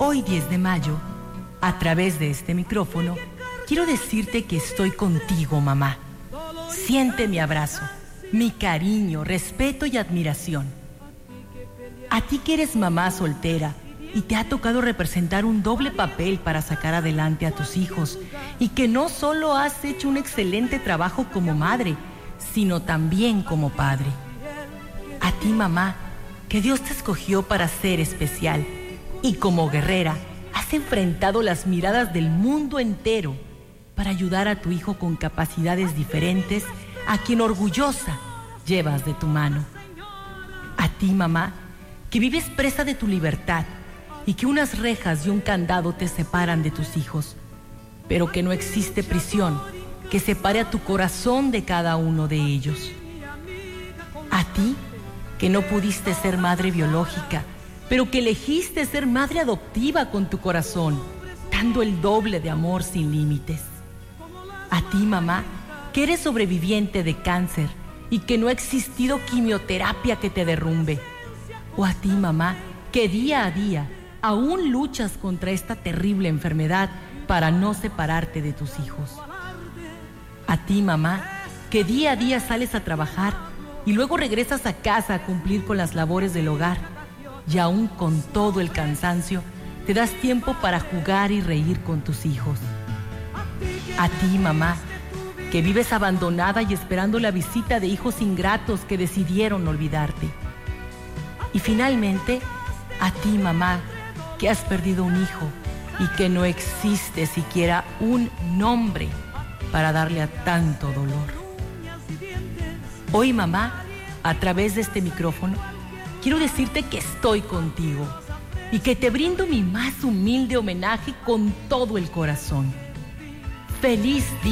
Hoy 10 de mayo, a través de este micrófono, quiero decirte que estoy contigo, mamá. Siente mi abrazo, mi cariño, respeto y admiración. A ti que eres mamá soltera y te ha tocado representar un doble papel para sacar adelante a tus hijos, y que no solo has hecho un excelente trabajo como madre, sino también como padre. A ti, mamá, que Dios te escogió para ser especial, y como guerrera has enfrentado las miradas del mundo entero para ayudar a tu hijo con capacidades diferentes, a quien orgullosa llevas de tu mano. A ti, mamá, que vives presa de tu libertad y que unas rejas y un candado te separan de tus hijos, pero que no existe prisión que separe a tu corazón de cada uno de ellos. A ti, que no pudiste ser madre biológica, pero que elegiste ser madre adoptiva con tu corazón, dando el doble de amor sin límites. A ti, mamá, que eres sobreviviente de cáncer y que no ha existido quimioterapia que te derrumbe. O a ti, mamá, que día a día aún luchas contra esta terrible enfermedad para no separarte de tus hijos. A ti, mamá, que día a día sales a trabajar y luego regresas a casa a cumplir con las labores del hogar, y aún con todo el cansancio, te das tiempo para jugar y reír con tus hijos. A ti, mamá, que vives abandonada y esperando la visita de hijos ingratos que decidieron olvidarte. Y finalmente, a ti, mamá, que has perdido un hijo y que no existe siquiera un nombre para darle a tanto dolor. Hoy, mamá, a través de este micrófono, quiero decirte que estoy contigo y que te brindo mi más humilde homenaje con todo el corazón. ¡Feliz día!